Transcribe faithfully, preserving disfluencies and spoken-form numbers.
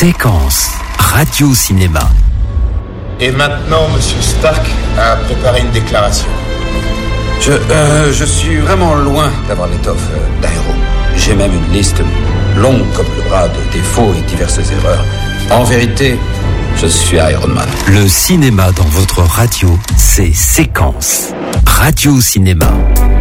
Séquence radio-cinéma. Et maintenant, Monsieur Stark a préparé une déclaration. Je, euh, je suis vraiment loin d'avoir l'étoffe d'un héros. J'ai même une liste longue comme le bras de défauts et diverses erreurs. En vérité, je suis Iron Man. Le cinéma dans votre radio, c'est Séquence radio-cinéma.